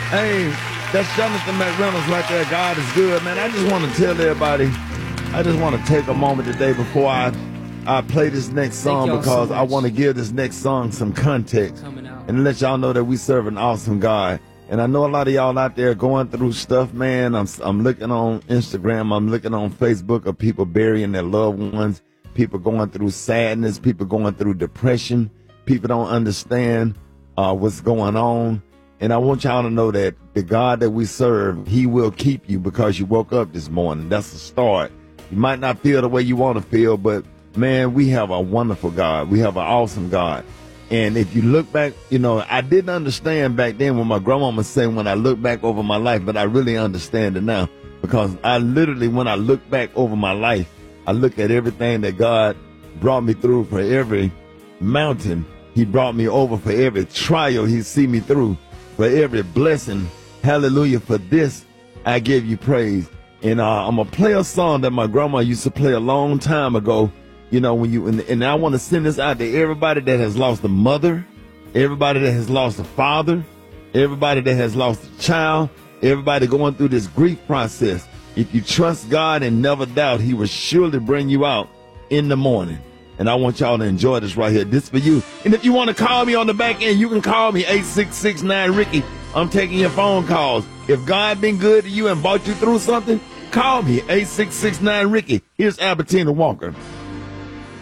Hey, that's Jonathan McReynolds right there. God is good, man. I just want to tell everybody, I just want to take a moment today before I play this next song because I want to give this next song some context and let y'all know that we serve an awesome God. And I know a lot of y'all out there going through stuff, man. I'm looking on Instagram, I'm looking on Facebook of people burying their loved ones, people going through sadness, people going through depression, people don't understand what's going on. And I want y'all to know that the God that we serve, he will keep you because you woke up this morning. That's the start. You might not feel the way you want to feel, but man, we have a wonderful God. We have an awesome God. And if you look back, you know, I didn't understand back then when my grandmama said when I look back over my life, but I really understand it now because I literally, when I look back over my life, I look at everything that God brought me through. For every mountain he brought me over, for every trial he see me through, for every blessing. Hallelujah. For this, I give you praise. And I'm going to play a song that my grandma used to play a long time ago. You know, when you, and I want to send this out to everybody that has lost a mother, everybody that has lost a father, everybody that has lost a child, everybody going through this grief process. If you trust God and never doubt, he will surely bring you out in the morning. And I want y'all to enjoy this right here. This for you. And if you want to call me on the back end, you can call me 8669-RICKY. I'm taking your phone calls. If God been good to you and brought you through something, call me 8669-RICKY. Here's Albertina Walker.